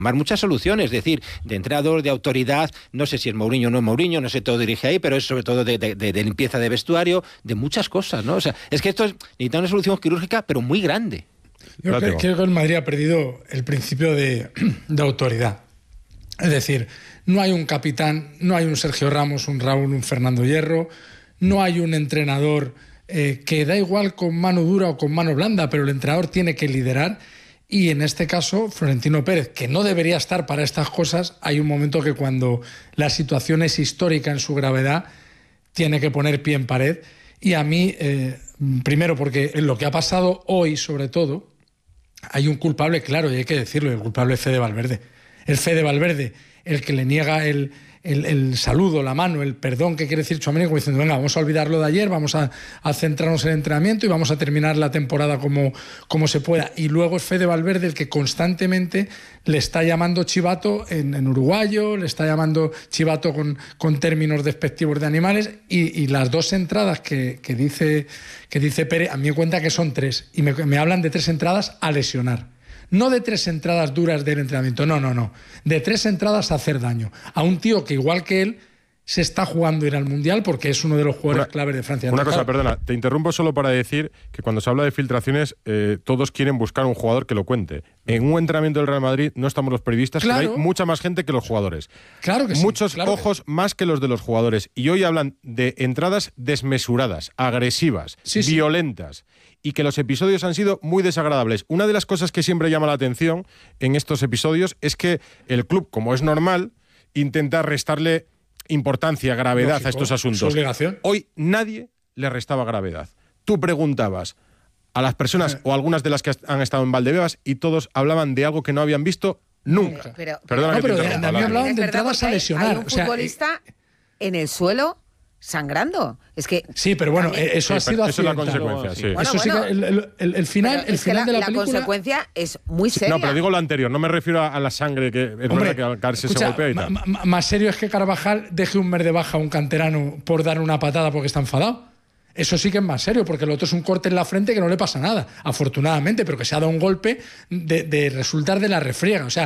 muchas soluciones, es decir, de entrenador, de autoridad, no sé si es Mourinho o no es Mourinho, no sé todo dirige ahí, pero es sobre todo de limpieza de vestuario, de muchas cosas, ¿no? O sea, es que esto necesita una solución quirúrgica, pero muy grande. Yo creo que el Madrid ha perdido el principio de autoridad. Es decir, no hay un capitán, no hay un Sergio Ramos, un Raúl, un Fernando Hierro, no hay un entrenador que da igual con mano dura o con mano blanda, pero el entrenador tiene que liderar. Y en este caso, Florentino Pérez, que no debería estar para estas cosas, hay un momento que cuando la situación es histórica en su gravedad, tiene que poner pie en pared. Y a mí, primero, porque en lo que ha pasado hoy, sobre todo, hay un culpable, claro, y hay que decirlo, y el culpable es Fede Valverde. El Fede Valverde, el que le niega el saludo, la mano, el perdón que quiere decir Tchouaméni, como diciendo, venga, vamos a olvidarlo de ayer, vamos a centrarnos en el entrenamiento y vamos a terminar la temporada como se pueda. Y luego es Fede Valverde el que constantemente le está llamando chivato en uruguayo, le está llamando chivato con términos despectivos de animales, y las dos entradas que dice Pérez, a mí me cuenta que son 3, y me hablan de 3 entradas a lesionar. No de 3 entradas duras del entrenamiento, no. De 3 entradas a hacer daño. A un tío que, igual que él, se está jugando ir al Mundial porque es uno de los jugadores claves de Francia. Una cosa, perdona, te interrumpo solo para decir que cuando se habla de filtraciones, todos quieren buscar un jugador que lo cuente. En un entrenamiento del Real Madrid no estamos los periodistas, claro, pero hay mucha más gente que los jugadores. Claro que sí. Muchos ojos más que los de los jugadores. Y hoy hablan de entradas desmesuradas, agresivas, violentas. Y que los episodios han sido muy desagradables. Una de las cosas que siempre llama la atención en estos episodios es que el club, como es normal, intenta restarle importancia, gravedad, lógico, a estos asuntos. Su obligación. Hoy nadie le restaba gravedad. Tú preguntabas a las personas o algunas de las que han estado en Valdebebas y todos hablaban de algo que no habían visto nunca. Perdona, pero a mí hablaban de entradas a lesionar. Hay un futbolista en el suelo sangrando. Es que sí, pero bueno, eso ha sido eso es la consecuencia, sí. Bueno, eso sí, el final de la película. La consecuencia es muy seria. No, pero digo lo anterior, no me refiero a la sangre, que es verdad que al caerse se golpea y tal. Más serio es que Carvajal deje un mes de baja a un canterano por dar una patada porque está enfadado. Eso sí que es más serio, porque el otro es un corte en la frente que no le pasa nada, afortunadamente, pero que se ha dado un golpe de resultar de la refriega. O sea,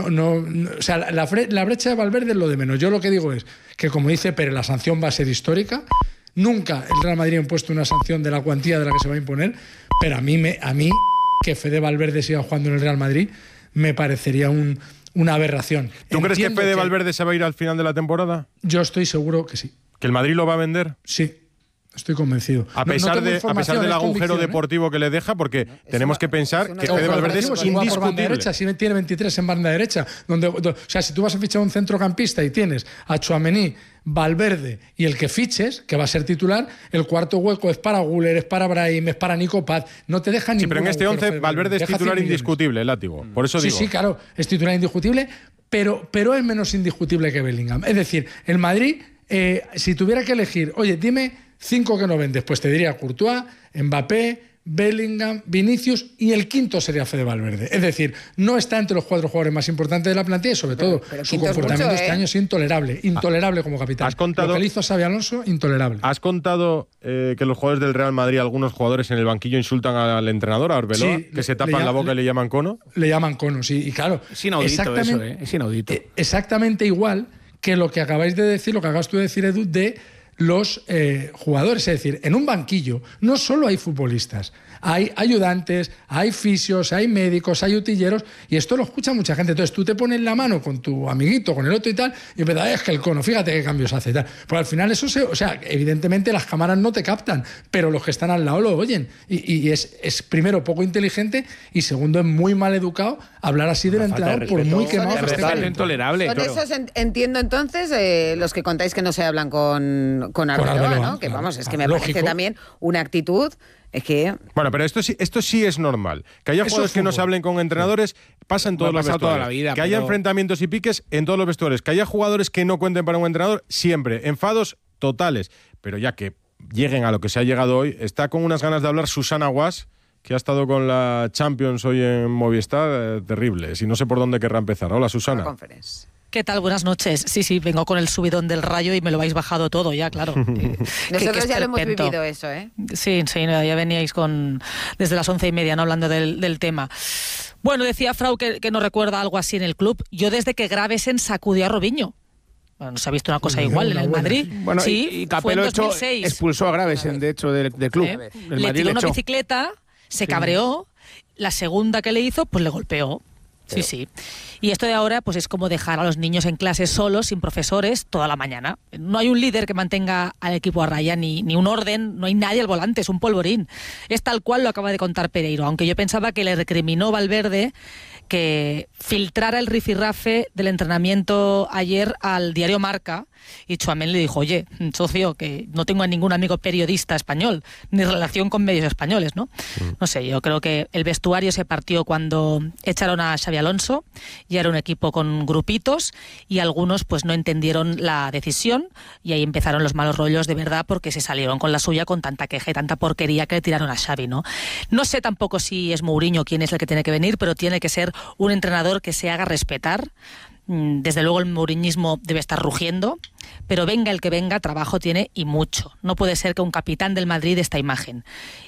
la brecha de Valverde es lo de menos. Yo lo que digo es que, como dice Pérez, la sanción va a ser histórica. Nunca el Real Madrid ha impuesto una sanción de la cuantía de la que se va a imponer, pero a mí que Fede Valverde siga jugando en el Real Madrid me parecería una aberración. ¿Tú crees que Fede Valverde se va a ir al final de la temporada? Yo estoy seguro que sí. ¿Que el Madrid lo va a vender? Sí. Estoy convencido. A pesar del agujero deportivo que le deja, porque tenemos que pensar que Fede Valverde es indiscutible. Si tiene 23 en banda derecha. O sea, si tú vas a fichar un centrocampista y tienes a Tchouaméni, Valverde y el que fiches, que va a ser titular, el cuarto hueco es para Güler, es para Brahim, es para Nico Paz. No te dejan ningún. Sí, pero en este 11 Valverde es titular indiscutible, el látigo. Por eso digo. Sí, claro, es titular indiscutible, pero es menos indiscutible que Bellingham. Es decir, el Madrid, si tuviera que elegir, oye, dime 5 que no vendes, pues te diría Courtois, Mbappé, Bellingham, Vinicius, y el quinto sería Fede Valverde. Es decir, no está entre los 4 jugadores más importantes de la plantilla, y sobre todo su comportamiento este año es intolerable como capitán. Lo que le hizo a Xabi Alonso, intolerable. ¿Has contado que los jugadores del Real Madrid, algunos jugadores en el banquillo insultan al entrenador, a Arbeloa, que se tapan la boca y le llaman cono? Le llaman cono, sí, y claro. Es inaudito eso, es inaudito. Exactamente igual que lo que acabáis de decir, lo que acabas tú de decir, Edu, de los jugadores. Es decir, en un banquillo no solo hay futbolistas, hay ayudantes, hay fisios, hay médicos, hay utilleros, y esto lo escucha mucha gente. Entonces tú te pones la mano con tu amiguito, con el otro y tal, y empiezas, es que el cono, fíjate qué cambios hace y tal. Pues al final eso o sea, evidentemente las cámaras no te captan, pero los que están al lado lo oyen. Y es primero poco inteligente y segundo es muy mal educado hablar así del entrenador, por muy quemado que esté. Intolerable. Por eso entiendo entonces los que contáis que no se hablan con Arbeloa, ¿no? Que vamos, es que me parece también una actitud. Es que... Bueno, pero esto sí es normal. Que haya jugadores que no se hablen con entrenadores, pasa en todos los vestuarios. Toda la vida, que haya enfrentamientos y piques en todos los vestuarios. Que haya jugadores que no cuenten para un entrenador, siempre. Enfados totales. Pero ya que lleguen a lo que se ha llegado hoy, está con unas ganas de hablar Susana Guas, que ha estado con la Champions hoy en Movistar, terrible. Si no sé por dónde querrá empezar. Hola, Susana. ¿Qué tal? Buenas noches. Sí, vengo con el subidón del Rayo y me lo habéis bajado todo ya, claro. Nosotros ya lo hemos vivido eso, ¿eh? Sí, ya veníais desde las 11:30, ¿no? Hablando del tema. Bueno, decía Frau que no recuerda algo así en el club. Yo desde que Gravesen sacudió a Robinho. Bueno, no se ha visto una cosa igual en el Madrid. Bueno, sí, y Capello expulsó a Gravesen, de hecho, del club. Le tiró una bicicleta, se cabreó, la segunda que le hizo, pues le golpeó. Sí. Y esto de ahora pues es como dejar a los niños en clase solos, sin profesores, toda la mañana. No hay un líder que mantenga al equipo a raya, ni un orden, no hay nadie al volante, es un polvorín. Es tal cual lo acaba de contar Pereiro, aunque yo pensaba que le recriminó Valverde que filtrara el rifirrafe del entrenamiento ayer al diario Marca, y Tchouaméni le dijo: oye, socio, que no tengo a ningún amigo periodista español, ni relación con medios españoles, ¿no? No sé, yo creo que el vestuario se partió cuando echaron a Xabi Alonso, y era un equipo con grupitos, y algunos pues no entendieron la decisión, y ahí empezaron los malos rollos de verdad, porque se salieron con la suya con tanta queja y tanta porquería que le tiraron a Xavi, ¿no? No sé tampoco si es Mourinho quién es el que tiene que venir, pero tiene que ser un entrenador que se haga respetar. Desde luego el mouriñismo debe estar rugiendo, pero venga el que venga, trabajo tiene y mucho. No puede ser que un capitán del Madrid dé esta imagen.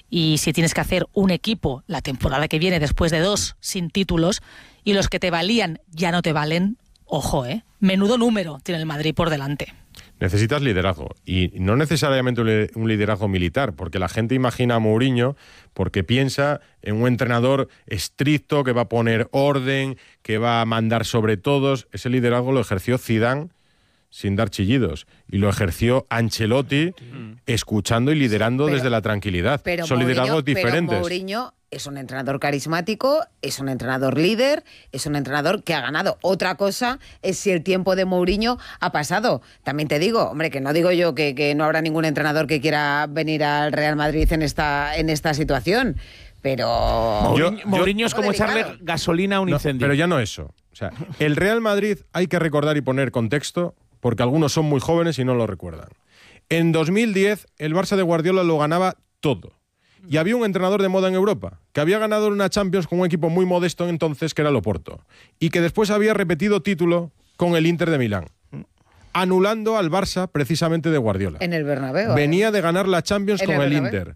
Y si tienes que hacer un equipo la temporada que viene, después de 2 sin títulos, y los que te valían ya no te valen, ojo, menudo número tiene el Madrid por delante. Necesitas liderazgo, y no necesariamente un liderazgo militar, porque la gente imagina a Mourinho porque piensa en un entrenador estricto que va a poner orden, que va a mandar sobre todos. Ese liderazgo lo ejerció Zidane sin dar chillidos, y lo ejerció Ancelotti escuchando y liderando desde la tranquilidad. Son liderazgos diferentes. Pero Mourinho es un entrenador carismático, es un entrenador líder, es un entrenador que ha ganado. Otra cosa es si el tiempo de Mourinho ha pasado. También te digo, hombre, que no digo yo que no habrá ningún entrenador que quiera venir al Real Madrid en esta situación, pero... Mourinho es como echarle gasolina a un incendio. Pero ya no eso. O sea, el Real Madrid, hay que recordar y poner contexto, porque algunos son muy jóvenes y no lo recuerdan. En 2010, el Barça de Guardiola lo ganaba todo. Y había un entrenador de moda en Europa, que había ganado una Champions con un equipo muy modesto entonces, que era el Oporto, y que después había repetido título con el Inter de Milán, anulando al Barça precisamente de Guardiola. En el Bernabéu. Venía de ganar la Champions con el Inter.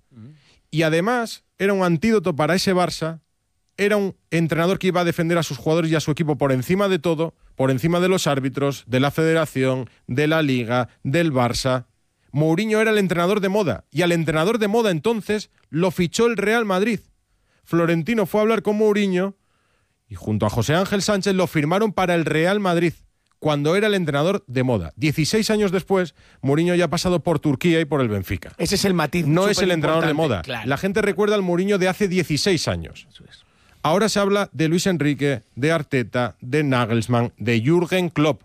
Y además era un antídoto para ese Barça. Era un entrenador que iba a defender a sus jugadores y a su equipo por encima de todo, por encima de los árbitros, de la Federación, de la Liga, del Barça. Mourinho era el entrenador de moda, y al entrenador de moda entonces lo fichó el Real Madrid. Florentino fue a hablar con Mourinho y junto a José Ángel Sánchez lo firmaron para el Real Madrid, cuando era el entrenador de moda. 16 años después, Mourinho ya ha pasado por Turquía y por el Benfica. Ese es el matiz. No es el entrenador de moda. Claro. La gente recuerda al Mourinho de hace 16 años. Eso es. Ahora se habla de Luis Enrique, de Arteta, de Nagelsmann, de Jürgen Klopp.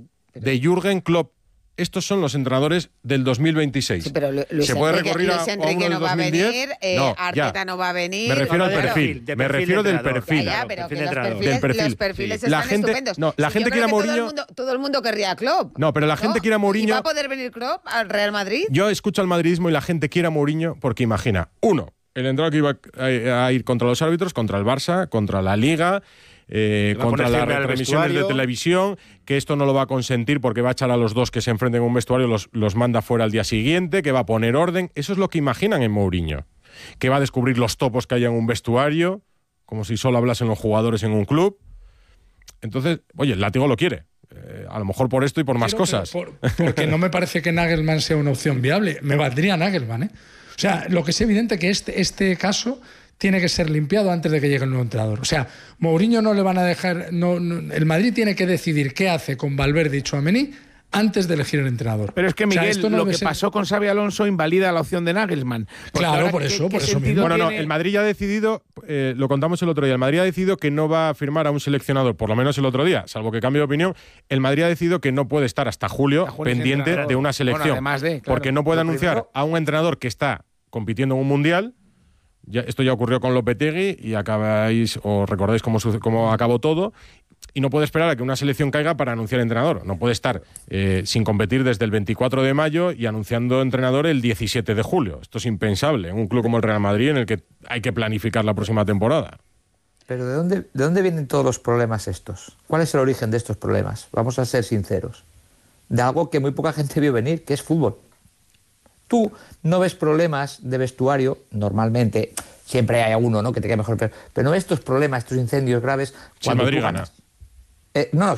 De Jürgen Klopp. Estos son los entrenadores del 2026. Sí, pero Luis ¿Se puede Enrique, recurrir Luis Enrique no va a venir, Arteta no va a venir. Me refiero al perfil. Me refiero del perfil. Ya, pero que los perfiles están estupendos. No, la gente quiere a Mourinho. Todo el mundo querría a Klopp. No, pero la gente quiere a Mourinho. ¿Y va a poder venir Klopp al Real Madrid? Yo escucho al madridismo y la gente quiere a Mourinho porque imagina, uno, el entrenador que iba a ir contra los árbitros, contra el Barça, contra la Liga, contra las retransmisiones de televisión, que esto no lo va a consentir porque va a echar a los dos que se enfrenten en un vestuario, los manda fuera al día siguiente, que va a poner orden. Eso es lo que imaginan en Mourinho, que va a descubrir los topos que hay en un vestuario, como si solo hablasen los jugadores en un club. Entonces, oye, el látigo lo quiere. A lo mejor por esto y por más cosas. Porque no me parece que Nagelsmann sea una opción viable. Me valdría Nagelsmann, O sea, lo que es evidente que este caso tiene que ser limpiado antes de que llegue el nuevo entrenador. O sea, Mourinho no le van a dejar... el Madrid tiene que decidir qué hace con Valverde y Tchouaméni antes de elegir el entrenador. Pero es que, Miguel, lo que pasó con Xabi Alonso invalida la opción de Nagelsmann. Claro, por eso mismo. Bueno, no, el Madrid ya ha decidido, lo contamos el otro día, el Madrid ha decidido que no va a firmar a un seleccionador, por lo menos el otro día, salvo que cambie de opinión. El Madrid ha decidido que no puede estar hasta julio pendiente de una selección. Bueno, porque no puede anunciar a un entrenador que está compitiendo en un mundial. Esto ya ocurrió con Lopetegui y recordáis cómo acabó todo, y no puede esperar a que una selección caiga para anunciar entrenador. No puede estar sin competir desde el 24 de mayo y anunciando entrenador el 17 de julio. Esto es impensable en un club como el Real Madrid, en el que hay que planificar la próxima temporada. Pero ¿de dónde vienen todos los problemas estos? ¿Cuál es el origen de estos problemas? Vamos a ser sinceros. De algo que muy poca gente vio venir, que es fútbol. Tú no ves problemas de vestuario, normalmente, siempre hay uno, ¿no?, que te queda mejor, pero no ves estos problemas, estos incendios graves cuando Madrid gana. No,